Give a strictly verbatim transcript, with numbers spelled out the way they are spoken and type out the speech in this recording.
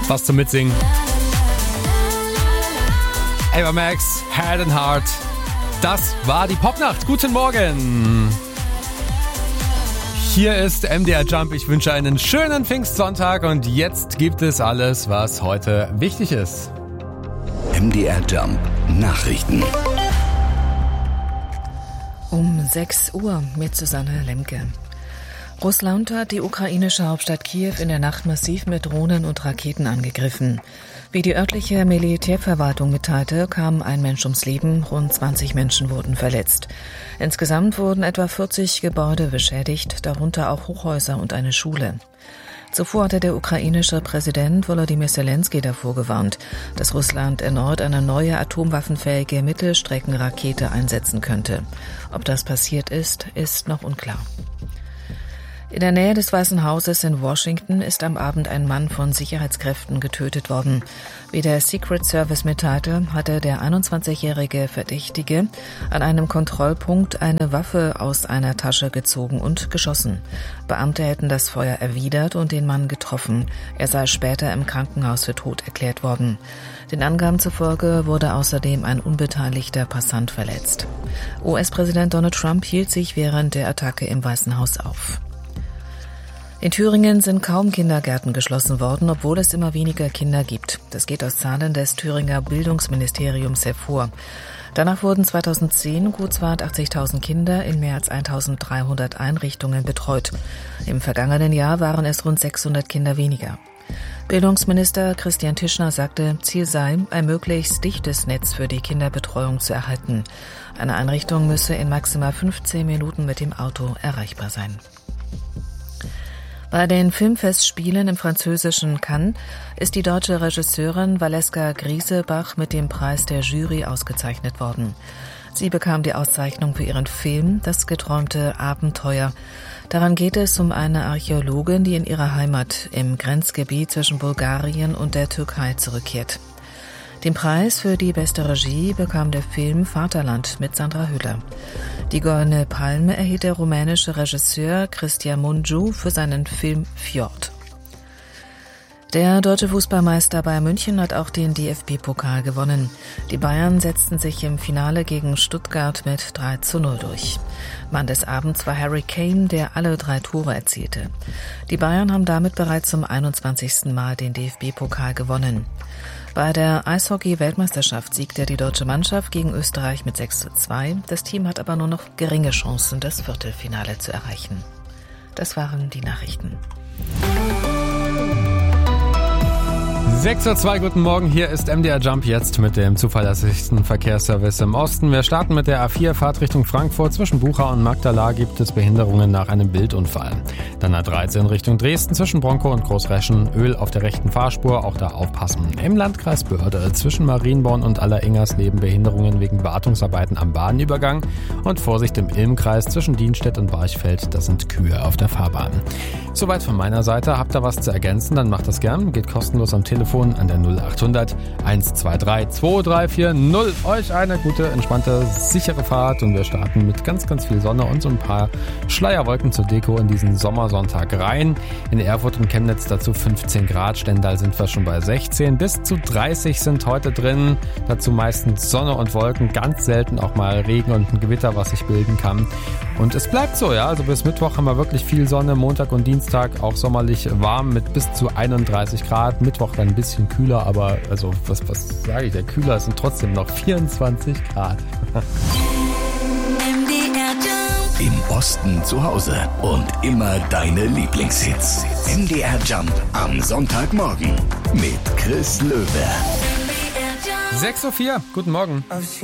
Was zum Mitsingen. Ava Max, Head and Heart. Das war die Popnacht. Guten Morgen. Hier ist M D R Jump. Ich wünsche einen schönen Pfingstsonntag und jetzt gibt es alles, was heute wichtig ist. M D R Jump Nachrichten. Um sechs Uhr mit Susanne Lemke. Russland hat die ukrainische Hauptstadt Kiew in der Nacht massiv mit Drohnen und Raketen angegriffen. Wie die örtliche Militärverwaltung mitteilte, kam ein Mensch ums Leben, rund zwanzig Menschen wurden verletzt. Insgesamt wurden etwa vierzig Gebäude beschädigt, darunter auch Hochhäuser und eine Schule. Zuvor hatte der ukrainische Präsident Volodymyr Zelensky davor gewarnt, dass Russland erneut eine neue atomwaffenfähige Mittelstreckenrakete einsetzen könnte. Ob das passiert ist, ist noch unklar. In der Nähe des Weißen Hauses in Washington ist am Abend ein Mann von Sicherheitskräften getötet worden. Wie der Secret Service mitteilte, hatte der einundzwanzigjährige Verdächtige an einem Kontrollpunkt eine Waffe aus einer Tasche gezogen und geschossen. Beamte hätten das Feuer erwidert und den Mann getroffen. Er sei später im Krankenhaus für tot erklärt worden. Den Angaben zufolge wurde außerdem ein unbeteiligter Passant verletzt. U S-Präsident Donald Trump hielt sich während der Attacke im Weißen Haus auf. In Thüringen sind kaum Kindergärten geschlossen worden, obwohl es immer weniger Kinder gibt. Das geht aus Zahlen des Thüringer Bildungsministeriums hervor. Danach wurden zweitausendzehn gut zweihundertachtzigtausend Kinder in mehr als eintausenddreihundert Einrichtungen betreut. Im vergangenen Jahr waren es rund sechshundert Kinder weniger. Bildungsminister Christian Tischner sagte, Ziel sei, ein möglichst dichtes Netz für die Kinderbetreuung zu erhalten. Eine Einrichtung müsse in maximal fünfzehn Minuten mit dem Auto erreichbar sein. Bei den Filmfestspielen im französischen Cannes ist die deutsche Regisseurin Valeska Griesebach mit dem Preis der Jury ausgezeichnet worden. Sie bekam die Auszeichnung für ihren Film »Das geträumte Abenteuer«. Daran geht es um eine Archäologin, die in ihrer Heimat im Grenzgebiet zwischen Bulgarien und der Türkei zurückkehrt. Den Preis für die beste Regie bekam der Film Vaterland mit Sandra Hüller. Die Goldene Palme erhielt der rumänische Regisseur Cristian Mungiu für seinen Film Fjord. Der deutsche Fußballmeister Bayern München hat auch den D F B-Pokal gewonnen. Die Bayern setzten sich im Finale gegen Stuttgart mit drei zu null durch. Mann des Abends war Harry Kane, der alle drei Tore erzielte. Die Bayern haben damit bereits zum einundzwanzigsten Mal den D F B-Pokal gewonnen. Bei der Eishockey-Weltmeisterschaft siegte die deutsche Mannschaft gegen Österreich mit sechs zu zwei. Das Team hat aber nur noch geringe Chancen, das Viertelfinale zu erreichen. Das waren die Nachrichten. sechs Uhr zwei, guten Morgen, hier ist M D R Jump jetzt mit dem zuverlässigsten Verkehrsservice im Osten. Wir starten mit der A vier Fahrtrichtung Frankfurt. Zwischen Bucha und Magdala gibt es Behinderungen nach einem Bildunfall. Dann A dreizehn Richtung Dresden zwischen Bronkow und Großreschen. Öl auf der rechten Fahrspur, auch da aufpassen. Im Landkreis Börde zwischen Marienborn und Allerengersleben Behinderungen wegen Wartungsarbeiten am Bahnübergang. Und Vorsicht im Ilmkreis zwischen Dienstedt und Barchfeld, das sind Kühe auf der Fahrbahn. Soweit von meiner Seite. Habt ihr was zu ergänzen, dann macht das gern. Geht kostenlos am Telefon an der null achthundert eins zwei drei zwei drei vier null. Euch eine gute, entspannte, sichere Fahrt und wir starten mit ganz, ganz viel Sonne und so ein paar Schleierwolken zur Deko in diesen Sommersonntag rein. In Erfurt und Chemnitz dazu fünfzehn Grad, Stendal sind wir schon bei sechzehn, bis zu dreißig sind heute drin. Dazu meistens Sonne und Wolken, ganz selten auch mal Regen und ein Gewitter, was sich bilden kann. Und es bleibt so, ja, also bis Mittwoch haben wir wirklich viel Sonne, Montag und Dienstag auch sommerlich warm mit bis zu einunddreißig Grad, Mittwoch dann ein bisschen kühler, aber also was, was sage ich, der Kühler sind trotzdem noch vierundzwanzig Grad. Im Osten zu Hause und immer deine Lieblingshits. M D R Jump am Sonntagmorgen mit Chris Löwe. sechs Uhr vier, guten Morgen.